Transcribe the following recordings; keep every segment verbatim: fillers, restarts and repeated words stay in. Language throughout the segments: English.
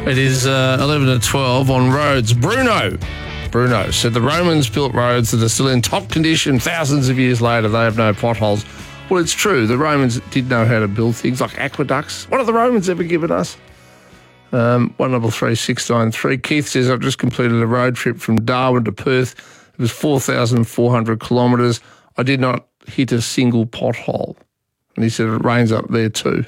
It is uh, eleven to twelve on roads. Bruno. Bruno said the Romans built roads that are still in top condition thousands of years later. They have no potholes. Well, it's true. The Romans did know how to build things like aqueducts. What have the Romans ever given us? Um, one double three six nine three. Keith says, I've just completed a road trip from Darwin to Perth. It was four thousand four hundred kilometres. I did not hit a single pothole. And he said it rains up there too.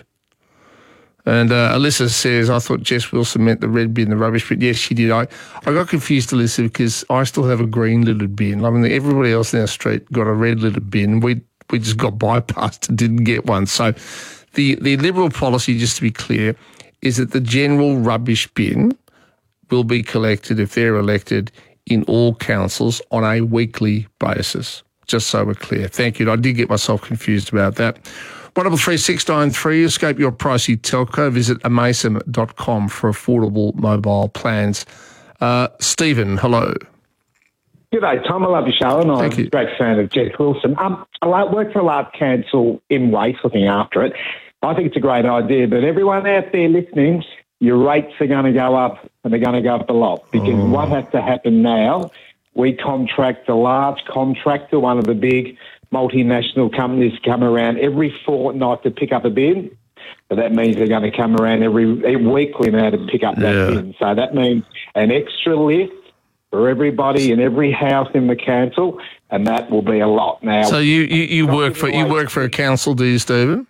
And uh, Alyssa says, I thought Jess Wilson meant the red bin, the rubbish bin. Yes, she did. I, I got confused, Alyssa, because I still have a green littered bin. I mean, everybody else in our street got a red littered bin. We we just got bypassed and didn't get one. So the, the Liberal policy, just to be clear, is that the general rubbish bin will be collected, if they're elected, in all councils on a weekly basis, just so we're clear. Thank you. I did get myself confused about that. one double three six nine three, escape your pricey telco. Visit amasem dot com for affordable mobile plans. Uh, Stephen, hello. G'day, Tom. I love your show, and I'm Thank you. a great fan of Jess Wilson. Um, I work for a large council in Waste, looking after it. I think it's a great idea, but everyone out there listening, your rates are going to go up, and they're going to go up a lot, because Oh. what has to happen now, we contract a large contractor, one of the big multinational companies, come around every fortnight to pick up a bin. So that means they're going to come around every, every weekly now to pick up that Yeah. bin. So that means an extra lift for everybody in every house in the council, and that will be a lot. Now, So you, you, you work for you work for a council, do you, Stephen?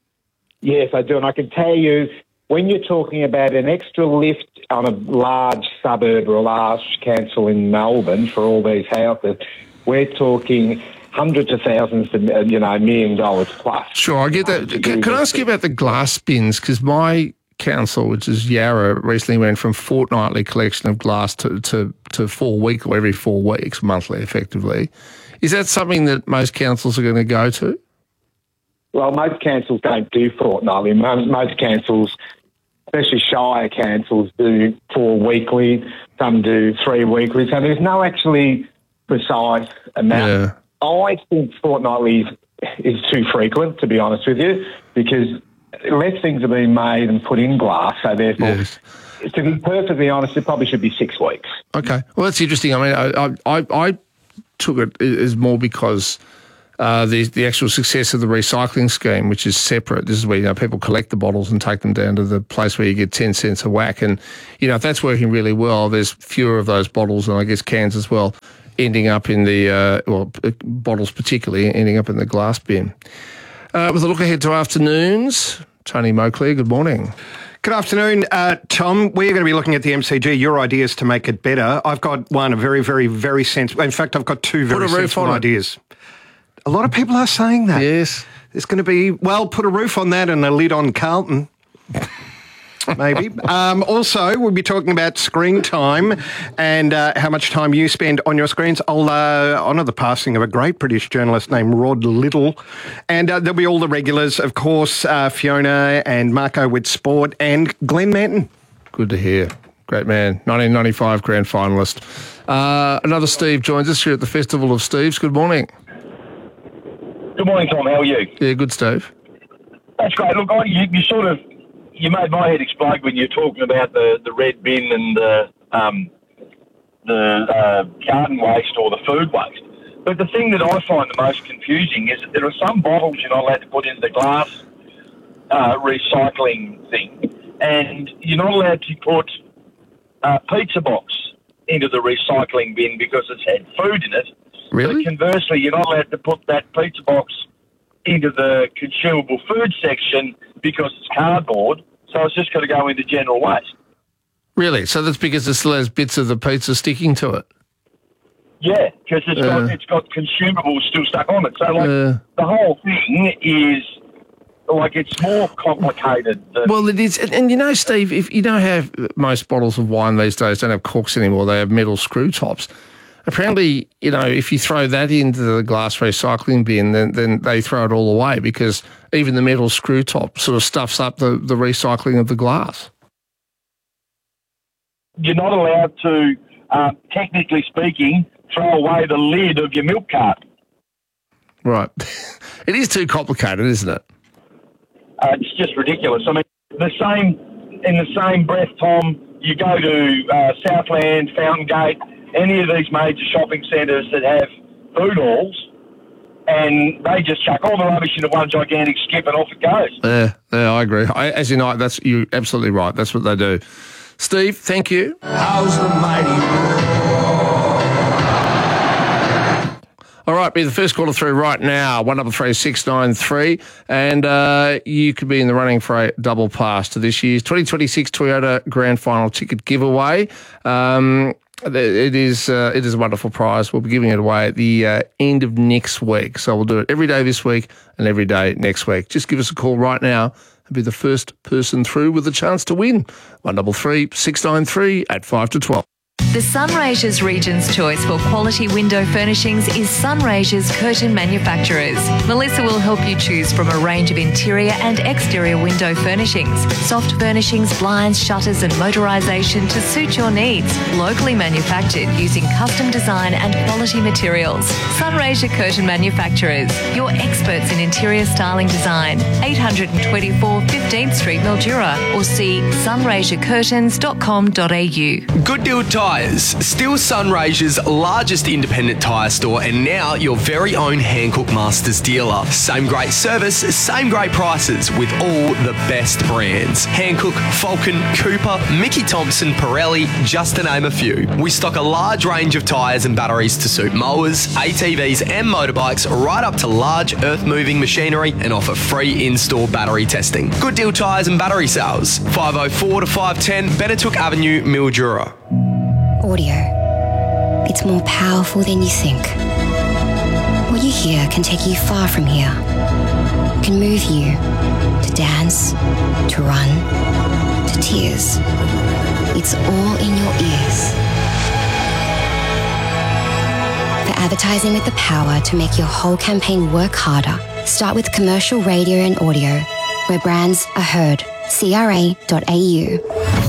yes, I do, and I can tell you, when you're talking about an extra lift on a large suburb or a large council in Melbourne for all these houses, we're talking hundreds of thousands to, you know, a million dollars plus. Sure, I get that. Can, can I ask you about the glass bins? Because my council, which is Yarra, recently went from fortnightly collection of glass to, to, to four week or every four weeks, monthly effectively. Is that something that most councils are going to go to? Well, most councils don't do fortnightly. Most, most councils, especially shire councils, do four weekly. Some do three weekly. So there's no actually precise amount. Yeah. I think fortnightly is, is too frequent, to be honest with you, because less things are being made and put in glass. So therefore, Yes. to be perfectly honest, it probably should be six weeks. Okay. Well, that's interesting. I mean, I I, I took it as more because uh, the the actual success of the recycling scheme, which is separate. This is where, you know, people collect the bottles and take them down to the place where you get ten cents a whack. And, you know, if that's working really well, there's fewer of those bottles and I guess cans as well ending up in the, uh, well, bottles particularly, ending up in the glass bin. Uh, with a look ahead to afternoons, Tony Moakley, good morning. Good afternoon, uh, Tom. We're going to be looking at the M C G, your ideas to make it better. I've got one, a very, very, very sensible. In fact, I've got two very Put a roof sensible on it. ideas. A lot of people are saying that. Yes. There's going to be, well, put a roof on that and a lid on Carlton. Maybe. Um, also, we'll be talking about screen time and uh, how much time you spend on your screens. I'll uh, honour the passing of a great British journalist named Rod Little. And uh, there'll be all the regulars, of course, uh, Fiona and Marco with sport and Glenn Manton. Good to hear. Great man. nineteen ninety-five grand finalist. Uh, another Steve joins us here at the Festival of Steves. Good morning. Good morning, Tom. How are you? Yeah, good, Steve. That's great. Look, I, you, you sort of you made my head explode when you're talking about the, the red bin and the um, the uh, garden waste or the food waste. But the thing that I find the most confusing is that there are some bottles you're not allowed to put into the glass uh, recycling thing, and you're not allowed to put a pizza box into the recycling bin because it's had food in it. Really? But conversely, you're not allowed to put that pizza box into the consumable food section because it's cardboard, so it's just got to go into general waste. Really? So that's because it still has bits of the pizza sticking to it? Yeah, because it's, Uh. got it's got consumables still stuck on it. So, like, Uh. the whole thing is, like, it's more complicated than... Well, it is. And, and you know, Steve, if you know how most bottles of wine these days don't have corks anymore, they have metal screw tops. Apparently, you know, if you throw that into the glass recycling bin, then, then they throw it all away because even the metal screw top sort of stuffs up the, the recycling of the glass. You're not allowed to, uh, technically speaking, throw away the lid of your milk carton. Right. It is too complicated, isn't it? Uh, it's just ridiculous. I mean, the same in the same breath, Tom, you go to uh, Southland, Fountain Gate, any of these major shopping centres that have food halls, and they just chuck all the rubbish into one gigantic skip and off it goes. Yeah, yeah, I agree. I, as you know, that's you're absolutely right. That's what they do. Steve, thank you. How's the mighty? All right, be the first caller through right now, one double three six nine three, and uh, you could be in the running for a double pass to this year's twenty twenty-six Toyota Grand Final ticket giveaway. Um, it is uh, it is a wonderful prize. We'll be giving it away at the uh, end of next week, so we'll do it every day this week and every day next week. Just give us a call right now and be the first person through with a chance to win. one double three six nine three at five to twelve. The Sunraysia's Region's choice for quality window furnishings is Sunraysia's Curtain Manufacturers. Melissa will help you choose from a range of interior and exterior window furnishings, soft furnishings, blinds, shutters and motorisation to suit your needs. Locally manufactured using custom design and quality materials. Sunraysia Curtain Manufacturers, your experts in interior styling design. eight twenty-four fifteenth Street, Mildura, or see sunraysia curtains dot com dot a u. Good Deal Tyres, still Sunraysia's largest independent tyre store and now your very own Hankook Masters dealer. Same great service, same great prices with all the best brands. Hankook, Falcon, Cooper, Mickey Thompson, Pirelli, just to name a few. We stock a large range of tyres and batteries to suit mowers, A T Vs and motorbikes right up to large earth-moving machinery and offer free in-store battery testing. Good Deal Tyres and Battery Sales, five oh four to five ten Benetook Avenue, Mildura. Audio. It's more powerful than you think. What you hear can take you far from here. Can move you to dance, to run, to tears. It's all in your ears. For advertising with the power to make your whole campaign work harder, start with commercial radio and audio, where brands are heard. C R A dot A U.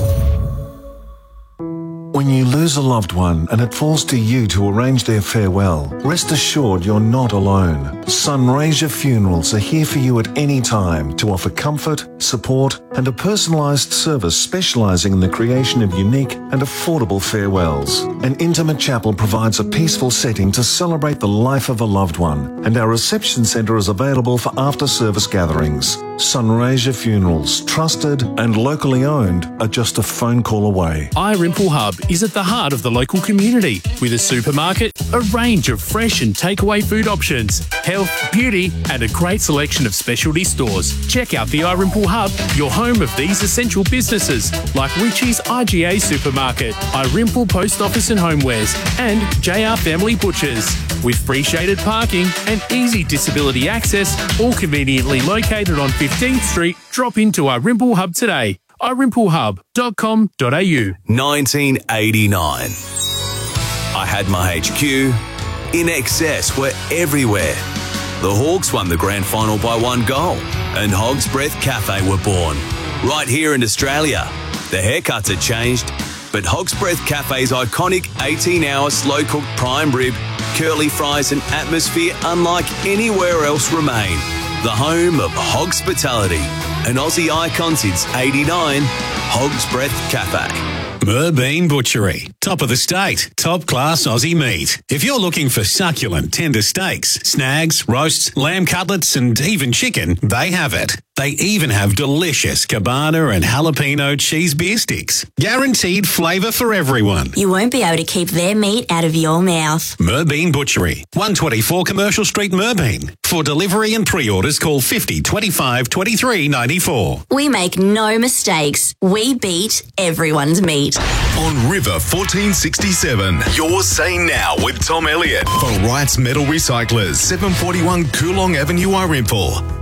When you lose a loved one and it falls to you to arrange their farewell, rest assured you're not alone. Sunraysia Funerals are here for you at any time to offer comfort, support and a personalised service specialising in the creation of unique and affordable farewells. An intimate chapel provides a peaceful setting to celebrate the life of a loved one, and our reception centre is available for after-service gatherings. Sunraysia Funerals, trusted and locally owned, are just a phone call away. iRimple Hub is at the heart of the local community with a supermarket, a range of fresh and takeaway food options, health, beauty and a great selection of specialty stores. Check out the iRimple Hub, your home of these essential businesses like Richie's I G A Supermarket, iRimple Post Office and Homewares and J R Family Butchers. With free shaded parking and easy disability access, all conveniently located on fifteenth Street, drop into iRimple Hub today. i rimple hub dot com dot a u. nineteen eighty-nine. I had my H Q. In Excess were everywhere. The Hawks won the grand final by one goal, and Hog's Breath Cafe were born. Right here in Australia. The haircuts had changed, but Hog's Breath Cafe's iconic eighteen hour slow-cooked prime rib, curly fries and atmosphere unlike anywhere else remain. The home of Hogspitality, an Aussie icon since eighty-nine, Hog's Breath Cafe. Merbean Butchery. Top of the state. Top class Aussie meat. If you're looking for succulent, tender steaks, snags, roasts, lamb cutlets and even chicken, they have it. They even have delicious cabana and jalapeno cheese beer sticks. Guaranteed flavour for everyone. You won't be able to keep their meat out of your mouth. Merbean Butchery. one twenty-four Commercial Street, Merbean. For delivery and pre-orders, call fifty twenty-five twenty-three ninety-four. We make no mistakes. We beat everyone's meat. On River fourteen sixty-seven, you're saying now with Tom Elliott for Wright's Metal Recyclers, seven forty-one Coolong Avenue, Irimple.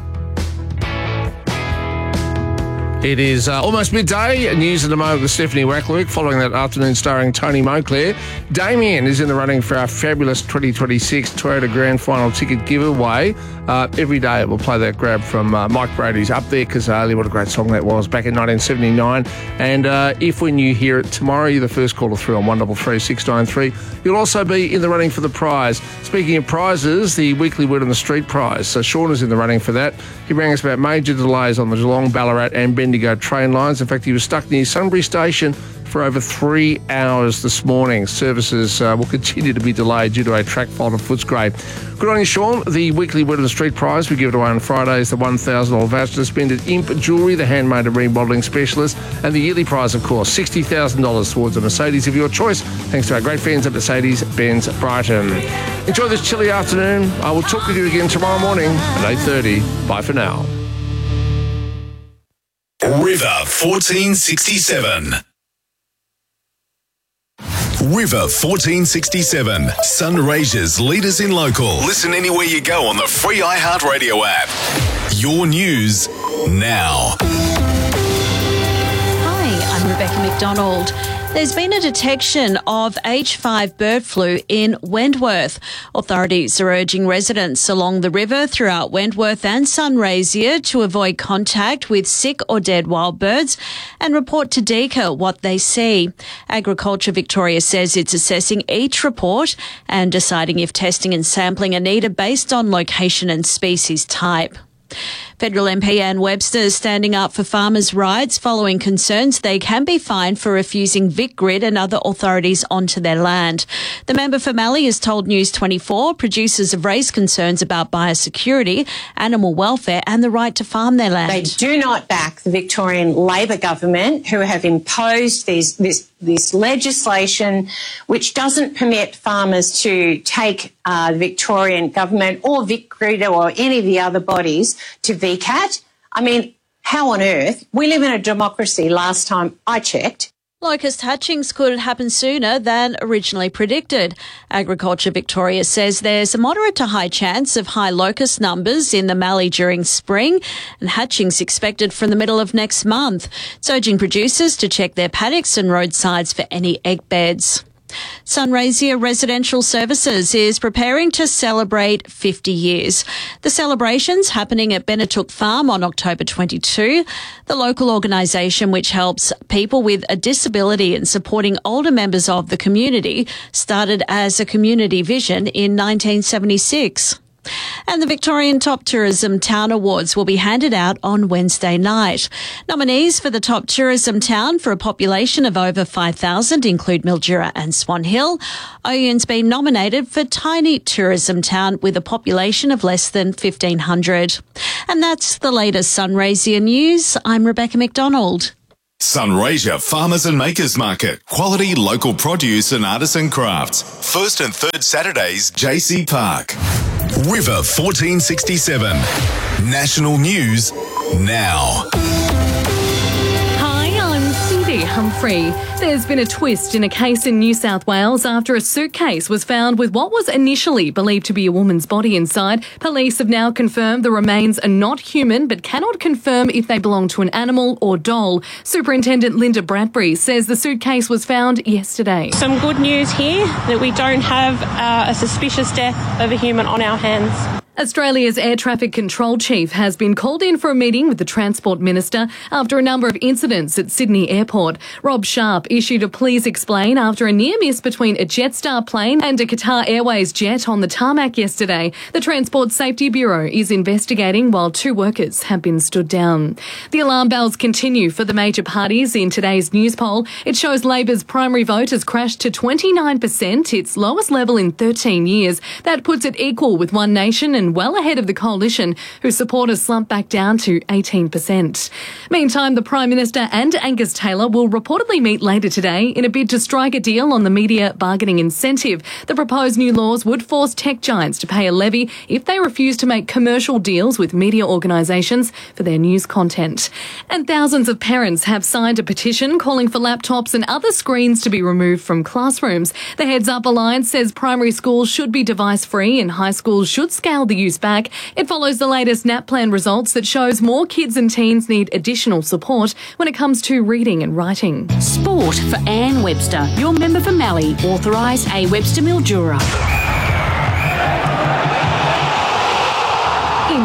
It is uh, almost midday. News at the moment with Stephanie Wackluke. Following that afternoon starring Tony Monclair, Damien is in the running for our fabulous twenty twenty-six Toyota Grand Final ticket giveaway. Uh, every day we'll play that grab from uh, Mike Brady's Up There Kazali. What a great song that was back in nineteen seventy-nine. And uh, if when you hear it tomorrow, you're the first caller through on one double three six nine three, you'll also be in the running for the prize. Speaking of prizes, the weekly Word on the Street prize. So Sean is in the running for that. He rang us about major delays on the Geelong, Ballarat and Ben Bendigo train lines. In fact, he was stuck near Sunbury Station for over three hours this morning. Services uh, will continue to be delayed due to a track fault at Footscray. Good on you, Sean. The weekly Word of the Street prize we give it away on Fridays, the one thousand dollars voucher to spend at Imp Jewellery, the handmade and remodelling specialist, and the yearly prize, of course, sixty thousand dollars towards a Mercedes of your choice, thanks to our great friends at Mercedes-Benz Brighton. Enjoy this chilly afternoon. I will talk with you again tomorrow morning at eight thirty. Bye for now. River fourteen sixty-seven. River fourteen sixty-seven, Sunraysia's leaders in local. Listen anywhere you go on the free iHeartRadio app. Your news now. Hi, I'm Rebecca McDonald. There's been a detection of H five bird flu in Wentworth. Authorities are urging residents along the river throughout Wentworth and Sunraysia to avoid contact with sick or dead wild birds and report to DECA what they see. Agriculture Victoria says it's assessing each report and deciding if testing and sampling are needed based on location and species type. Federal M P Anne Webster is standing up for farmers' rights following concerns they can be fined for refusing VicGrid and other authorities onto their land. The member for Mallee has told News twenty-four producers have raised concerns about biosecurity, animal welfare and the right to farm their land. They do not back the Victorian Labor government, who have imposed these, this, this legislation which doesn't permit farmers to take uh, the Victorian government or VicGrid or any of the other bodies to V CAT. I mean, how on earth? We live in a democracy last time I checked. Locust hatchings could happen sooner than originally predicted. Agriculture Victoria says there's a moderate to high chance of high locust numbers in the Mallee during spring and hatchings expected from the middle of next month. It's urging producers to check their paddocks and roadsides for any egg beds. Sunraysia Residential Services is preparing to celebrate fifty years. The celebration's happening at Benetook Farm on October twenty-second. The local organisation, which helps people with a disability and supporting older members of the community, started as a community vision in nineteen seventy-six. And the Victorian Top Tourism Town Awards will be handed out on Wednesday night. Nominees for the Top Tourism Town for a population of over five thousand include Mildura and Swan Hill. Oyon's been nominated for Tiny Tourism Town with a population of less than fifteen hundred. And that's the latest Sunraysia news. I'm Rebecca McDonald. Sunraysia Farmers and Makers Market. Quality local produce and artisan crafts. First and third Saturdays, J C Park. River fourteen sixty-seven. National news now. Hi, I'm Cindy Humphrey. There's been a twist in a case in New South Wales after a suitcase was found with what was initially believed to be a woman's body inside. Police have now confirmed the remains are not human but cannot confirm if they belong to an animal or doll. Superintendent Linda Bradbury says the suitcase was found yesterday. Some good news here that we don't have uh, a suspicious death of a human on our hands. Australia's Air Traffic Control Chief has been called in for a meeting with the Transport Minister after a number of incidents at Sydney Airport. Rob Sharp issued a please explain after a near miss between a Jetstar plane and a Qatar Airways jet on the tarmac yesterday. The Transport Safety Bureau is investigating while two workers have been stood down. The alarm bells continue for the major parties in today's news poll. It shows Labor's primary vote has crashed to twenty-nine percent, its lowest level in thirteen years. That puts it equal with One Nation and well ahead of the coalition, whose supporters slumped back down to eighteen percent. Meantime, the Prime Minister and Angus Taylor will reportedly meet later today in a bid to strike a deal on the media bargaining incentive. The proposed new laws would force tech giants to pay a levy if they refuse to make commercial deals with media organisations for their news content. And thousands of parents have signed a petition calling for laptops and other screens to be removed from classrooms. The Heads Up Alliance says primary schools should be device-free and high schools should scale the use back. It follows the latest NAPLAN results that shows more kids and teens need additional support when it comes to reading and writing. Sport for Anne Webster, your member for Mallee, authorised A Webster Mildura. In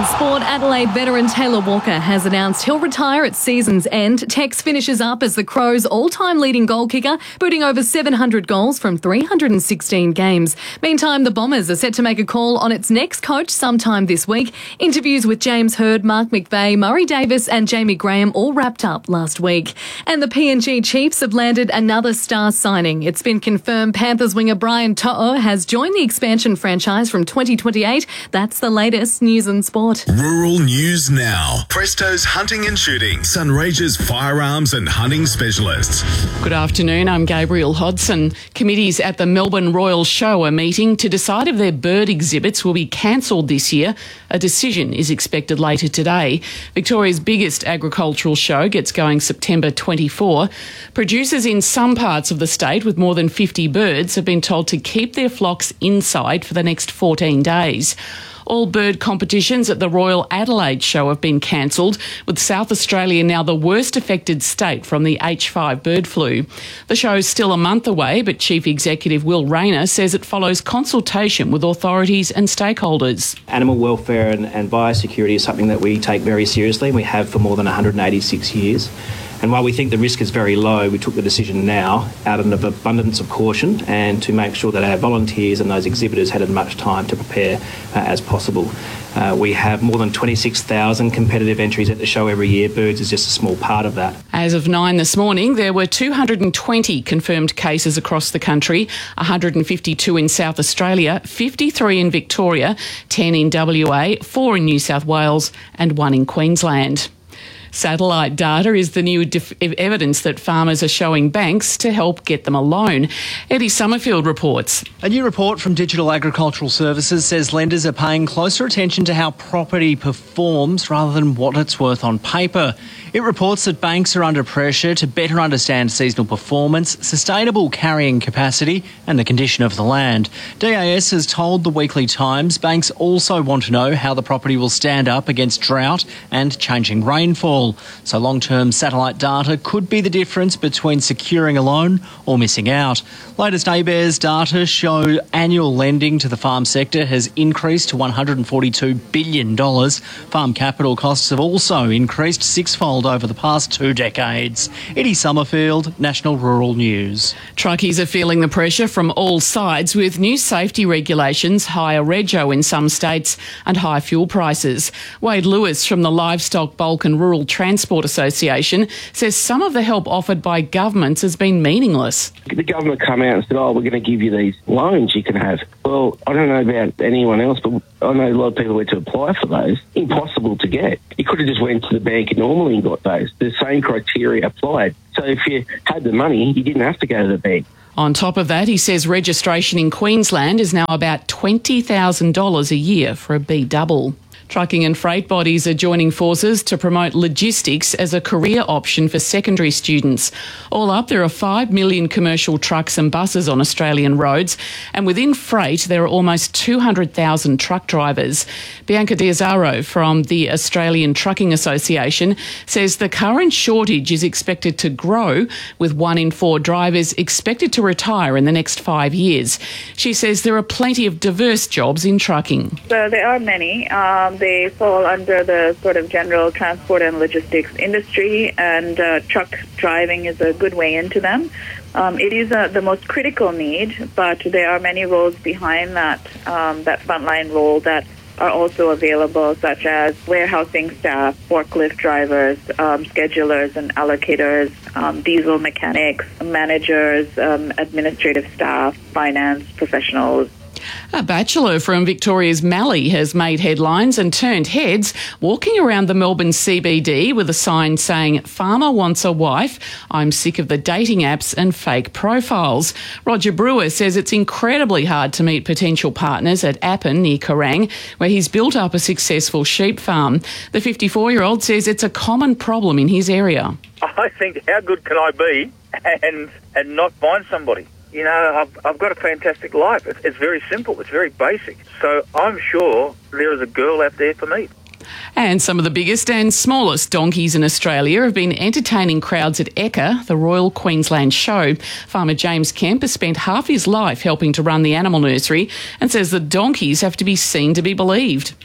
sport, Adelaide veteran Taylor Walker has announced he'll retire at season's end. Tex finishes up as the Crows' all-time leading goal kicker, booting over seven hundred goals from three hundred sixteen games. Meantime, the Bombers are set to make a call on its next coach sometime this week. Interviews with James Hird, Mark McVeigh, Murray Davis and Jamie Graham all wrapped up last week. And the P N G Chiefs have landed another star signing. It's been confirmed Panthers winger Brian To'o has joined the expansion franchise from twenty twenty-eight. That's the latest news and sport. Rural News Now. Presto's Hunting and Shooting. Sunraysia's firearms and hunting specialists. Good afternoon, I'm Gabriel Hodson. Committees at the Melbourne Royal Show are meeting to decide if their bird exhibits will be cancelled this year. A decision is expected later today. Victoria's biggest agricultural show gets going September twenty-fourth. Producers in some parts of the state with more than fifty birds have been told to keep their flocks inside for the next fourteen days. All bird competitions at the Royal Adelaide Show have been cancelled, with South Australia now the worst affected state from the H five bird flu. The show is still a month away, but Chief Executive Will Rayner says it follows consultation with authorities and stakeholders. Animal welfare and, and biosecurity is something that we take very seriously, and we have for more than one hundred eighty-six years. And while we think the risk is very low, we took the decision now out of an abundance of caution and to make sure that our volunteers and those exhibitors had as much time to prepare uh, as possible. Uh, we have more than twenty-six thousand competitive entries at the show every year. Birds is just a small part of that. As of nine this morning, there were two hundred twenty confirmed cases across the country, one hundred fifty-two in South Australia, fifty-three in Victoria, ten in W A, four in New South Wales and one in Queensland. Satellite data is the new def- evidence that farmers are showing banks to help get them a loan. Eddie Summerfield reports. A new report from Digital Agricultural Services says lenders are paying closer attention to how property performs rather than what it's worth on paper. It reports that banks are under pressure to better understand seasonal performance, sustainable carrying capacity and the condition of the land. D A S has told the Weekly Times banks also want to know how the property will stand up against drought and changing rainfall. So long-term satellite data could be the difference between securing a loan or missing out. Latest A B A R S data show annual lending to the farm sector has increased to one hundred forty-two billion dollars. Farm capital costs have also increased sixfold over the past two decades. Eddie Summerfield, National Rural News. Truckies are feeling the pressure from all sides with new safety regulations, higher rego in some states and high fuel prices. Wade Lewis from the Livestock, Bulk and Rural Transport Association says some of the help offered by governments has been meaningless. The government come out and said, oh, we're going to give you these loans you can have. Well, I don't know about anyone else, but I know a lot of people went to apply for those. Impossible to get. You could have just went to the bank normally and got those. The same criteria applied. So if you had the money, you didn't have to go to the bank. On top of that, he says registration in Queensland is now about twenty thousand dollars a year for a B double. Trucking and freight bodies are joining forces to promote logistics as a career option for secondary students. All up, there are five million commercial trucks and buses on Australian roads, and within freight, there are almost two hundred thousand truck drivers. Bianca Diazaro from the Australian Trucking Association says the current shortage is expected to grow, with one in four drivers expected to retire in the next five years. She says there are plenty of diverse jobs in trucking. So there are many. Um, They fall under the sort of general transport and logistics industry, and uh, truck driving is a good way into them. Um, it is uh, the most critical need, but there are many roles behind that, um, that frontline role that are also available, such as warehousing staff, forklift drivers, um, schedulers and allocators, um, diesel mechanics, managers, um, administrative staff, finance professionals. A bachelor from Victoria's Mallee has made headlines and turned heads, walking around the Melbourne C B D with a sign saying, "Farmer wants a wife. I'm sick of the dating apps and fake profiles." Roger Brewer says it's incredibly hard to meet potential partners at Appin near Kerrang, where he's built up a successful sheep farm. The fifty-four-year-old says it's a common problem in his area. I think, how good can I be and and not find somebody? You know, I've, I've got a fantastic life. It's, it's very simple. It's very basic. So I'm sure there is a girl out there for me. And some of the biggest and smallest donkeys in Australia have been entertaining crowds at Ekka, the Royal Queensland Show. Farmer James Kemp has spent half his life helping to run the animal nursery and says the donkeys have to be seen to be believed.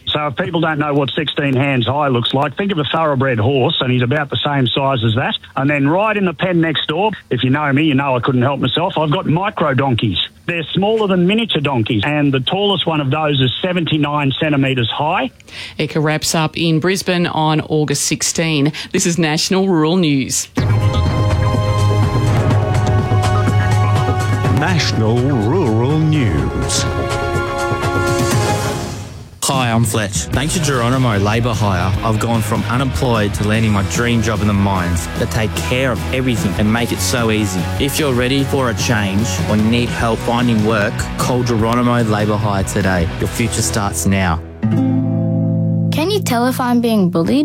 So if people don't know what sixteen hands high looks like, think of a thoroughbred horse, and he's about the same size as that. And then right in the pen next door, if you know me, you know I couldn't help myself, I've got micro donkeys. They're smaller than miniature donkeys, and the tallest one of those is seventy-nine centimetres high. Ekka wraps up in Brisbane on August sixteenth. This is National Rural News. National Rural News. Hi, I'm Fletch. Thanks to Geronimo Labour Hire, I've gone from unemployed to landing my dream job in the mines that take care of everything and make it so easy. If you're ready for a change or need help finding work, call Geronimo Labour Hire today. Your future starts now. Can you tell if I'm being bullied?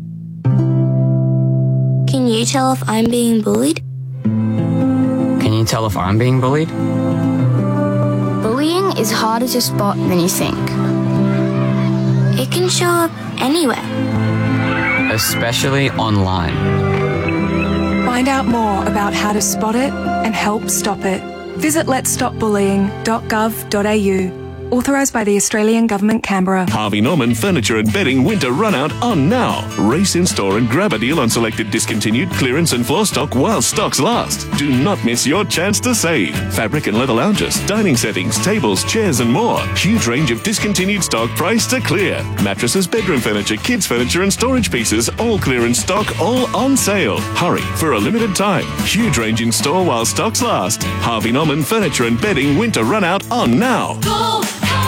Can you tell if I'm being bullied? Can you tell if I'm being bullied? Bullying is harder to spot than you think. It can show up anywhere. Especially online. Find out more about how to spot it and help stop it. Visit lets stop bullying dot gov dot a u. Authorised by the Australian Government, Canberra. Harvey Norman Furniture and Bedding Winter Run Out on now. Race in store and grab a deal on selected discontinued clearance and floor stock while stocks last. Do not miss your chance to save. Fabric and leather lounges, dining settings, tables, chairs and more. Huge range of discontinued stock priced to clear. Mattresses, bedroom furniture, kids furniture and storage pieces, all clearance stock, all on sale. Hurry for a limited time. Huge range in store while stocks last. Harvey Norman Furniture and Bedding Winter Run Out on now. Go!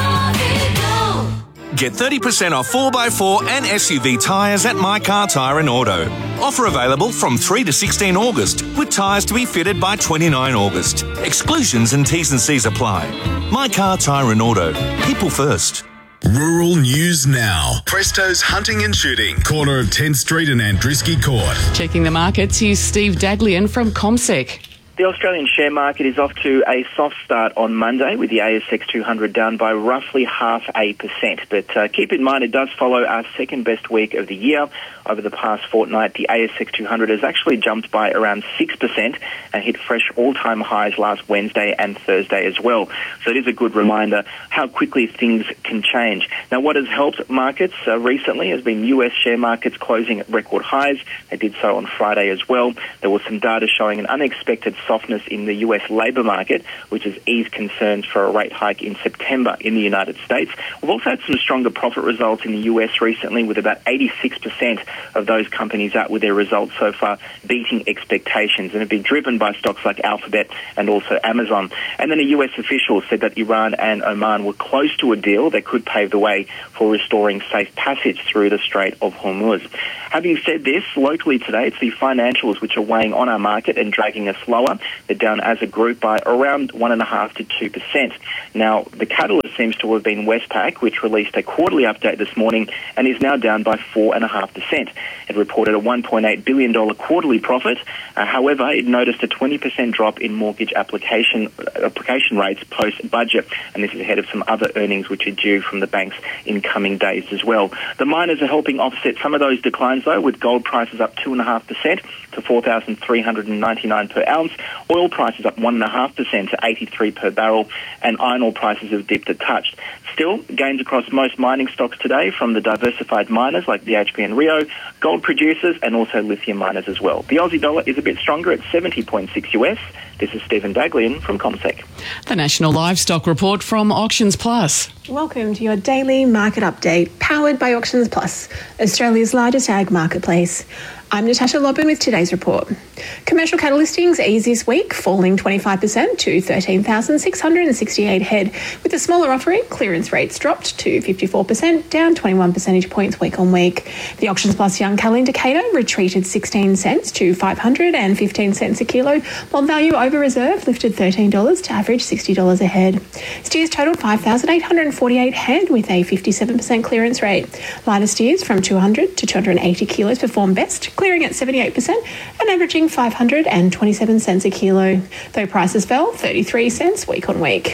Get thirty percent off four by four and S U V tyres at My Car Tyre and Auto. Offer available from three to sixteen August, with tyres to be fitted by twenty-nine August. Exclusions and T's and C's apply. My Car Tyre and Auto. People first. Rural News Now. Presto's Hunting and Shooting, corner of tenth Street and Andrisky Court. Checking the markets, here's Steve Daglian from CommSec. The Australian share market is off to a soft start on Monday, with the A S X two hundred down by roughly half a percent. But uh, keep in mind, it does follow our second best week of the year. Over the past fortnight, the A S X two hundred has actually jumped by around six percent and hit fresh all-time highs last Wednesday and Thursday as well. So it is a good reminder how quickly things can change. Now, what has helped markets uh, recently has been U S share markets closing at record highs. They did so on Friday as well. There was some data showing an unexpected softness in the U S labour market, which has eased concerns for a rate hike in September in the United States. We've also had some stronger profit results in the U S recently, with about eighty-six percent of those companies out with their results so far beating expectations, and have been driven by stocks like Alphabet and also Amazon. And then a U S official said that Iran and Oman were close to a deal that could pave the way for restoring safe passage through the Strait of Hormuz. Having said this, locally today, it's the financials which are weighing on our market and dragging us lower. They're down as a group by around one point five to two percent. Now, the catalyst seems to have been Westpac, which released a quarterly update this morning and is now down by four point five percent. It reported a one point eight billion dollars quarterly profit. Uh, however, it noticed a twenty percent drop in mortgage application application rates post-budget, and this is ahead of some other earnings which are due from the banks in coming days as well. The miners are helping offset some of those declines, though, with gold prices up two point five percent to four thousand three hundred ninety-nine per ounce. Oil prices up one point five percent to eighty-three per barrel, and iron ore prices have dipped a touch. Still, gains across most mining stocks today from the diversified miners like B H P and Rio, gold producers, and also lithium miners as well. The Aussie dollar is a bit stronger at seventy point six U S. This is Stephen Daglian from CommSec. The National Livestock Report from Auctions Plus. Welcome to your daily market update, powered by Auctions Plus, Australia's largest ag marketplace. I'm Natasha Lobban with today's report. Commercial cattle listings eased this week, falling twenty-five percent to thirteen thousand six hundred sixty-eight head. With the smaller offering, clearance rates dropped to fifty-four percent, down twenty-one percentage points week on week. The Auctions Plus Young Cattle Indicator retreated sixteen cents to five hundred fifteen cents a kilo, while value over reserve lifted thirteen dollars to average sixty dollars a head. Steers totaled five thousand eight hundred forty-eight head with a fifty-seven percent clearance rate. Lighter steers from two hundred to two hundred eighty kilos performed best, clearing at seventy-eight percent and averaging five hundred twenty-seven cents a kilo, though prices fell thirty-three cents week on week.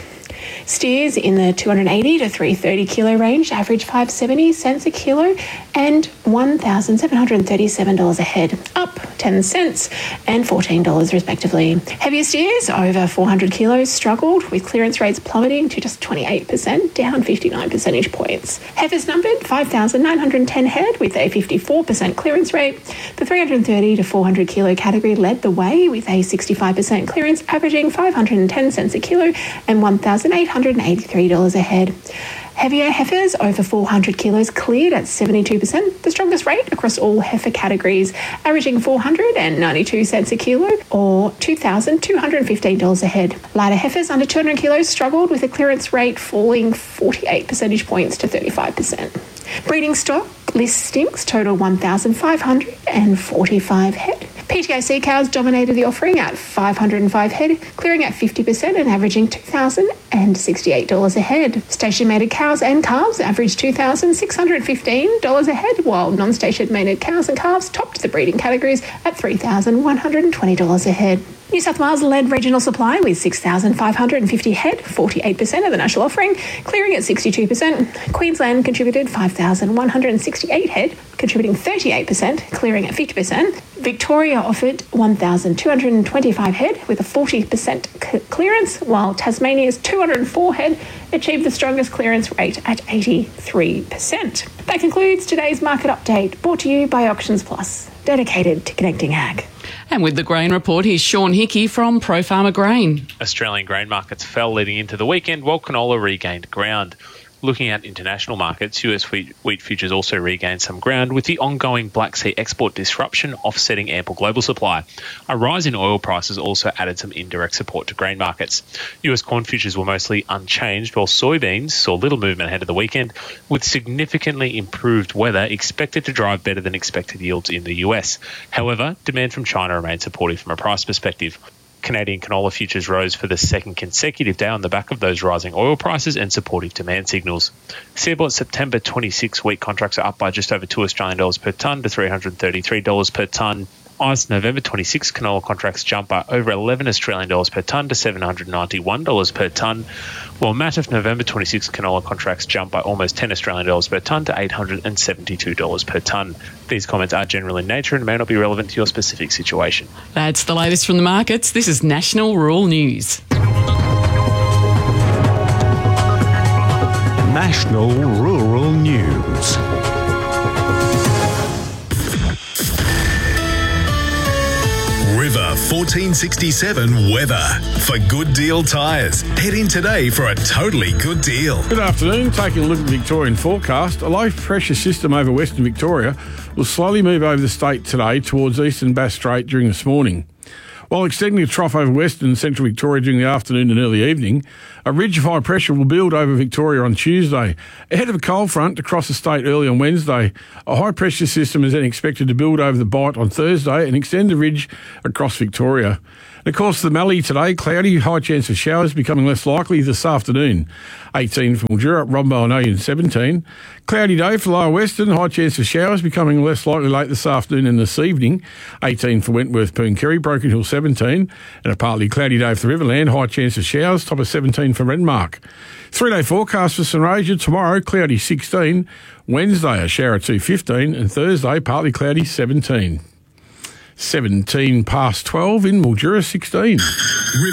Steers in the two hundred eighty to three hundred thirty kilo range average five dollars seventy cents a kilo and one thousand seven hundred thirty-seven dollars a head, up ten cents and fourteen dollars respectively. Heavier steers over four hundred kilos struggled, with clearance rates plummeting to just twenty-eight percent, down fifty-nine percentage points. Heifers numbered five thousand nine hundred ten head with a fifty-four percent clearance rate. The three hundred thirty to four hundred kilo category led the way with a sixty-five percent clearance, averaging five hundred ten cents a kilo and one thousand eight hundred eighty-three dollars a head. Heavier heifers over four hundred kilos cleared at seventy-two percent, the strongest rate across all heifer categories, averaging four hundred ninety-two cents a kilo or two thousand two hundred fifteen dollars a head. Lighter heifers under two hundred kilos struggled, with a clearance rate falling forty-eight percentage points to thirty-five percent. Breeding stock listings total one thousand five hundred forty-five head. P T A C cows dominated the offering at five hundred five head, clearing at fifty percent and averaging two thousand sixty-eight dollars a head. Station-mated cows and calves averaged two thousand six hundred fifteen dollars a head, while non-station-mated cows and calves topped the breeding categories at three thousand one hundred twenty dollars a head. New South Wales led regional supply with six thousand five hundred fifty head, forty-eight percent of the national offering, clearing at sixty-two percent. Queensland contributed five thousand one hundred sixty-eight head, contributing thirty-eight percent, clearing at fifty percent. Victoria offered one thousand two hundred twenty-five head with a forty percent c- clearance, while Tasmania's two hundred four head achieved the strongest clearance rate at eighty-three percent. That concludes today's market update, brought to you by Auctions Plus, dedicated to connecting ag. And with the grain report, here's Sean Hickey from Pro Farmer Grain. Australian grain markets fell leading into the weekend, while canola regained ground. Looking at international markets, U S wheat, wheat futures also regained some ground, with the ongoing Black Sea export disruption offsetting ample global supply. A rise in oil prices also added some indirect support to grain markets. U S corn futures were mostly unchanged, while soybeans saw little movement ahead of the weekend, with significantly improved weather expected to drive better than expected yields in the U S. However, demand from China remained supportive from a price perspective. Canadian canola futures rose for the second consecutive day on the back of those rising oil prices and supportive demand signals. C B O T September twenty-six wheat contracts are up by just over two Australian dollars per tonne to three hundred thirty-three dollars per tonne. I C E November twenty-six canola contracts jump by over eleven Australian dollars per tonne to seven hundred ninety-one dollars per tonne, while M A T F November twenty-six canola contracts jump by almost ten Australian dollars per tonne to eight hundred seventy-two dollars per tonne. These comments are general in nature and may not be relevant to your specific situation. That's the latest from the markets. This is National Rural News. National Rural News. River fourteen sixty-seven weather. For Good Deal Tyres, head in today for a totally good deal. Good afternoon. Taking a look at the Victorian forecast, a low pressure system over Western Victoria will slowly move over the state today towards Eastern Bass Strait during this morning. While extending a trough over Western and Central Victoria during the afternoon and early evening, a ridge of high pressure will build over Victoria on Tuesday. Ahead of a cold front to cross the state early on Wednesday, a high pressure system is then expected to build over the Bight on Thursday and extend the ridge across Victoria. And of course, the Mallee today, cloudy, high chance of showers becoming less likely this afternoon. eighteen for Mildura, Rombo and Oyen seventeen. Cloudy day for Lower Western, high chance of showers becoming less likely late this afternoon and this evening. eighteen for Wentworth, Pooncarie, Broken Hill seventeen. And a partly cloudy day for the Riverland, high chance of showers, top of seventeen for Renmark. Three-day forecast for St Rasia, tomorrow cloudy sixteen. Wednesday a shower two fifteen and Thursday partly cloudy seventeen. seventeen past twelve in Mildura sixteen.